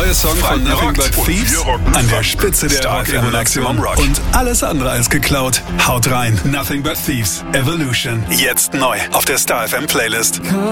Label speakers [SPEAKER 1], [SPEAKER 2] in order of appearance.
[SPEAKER 1] neue Song von Nothing But Thieves an der Spitze der Rock-Evolution. Und alles andere als geklaut. Haut rein. Nothing But Thieves. Evolution. Jetzt neu auf der Star FM Playlist.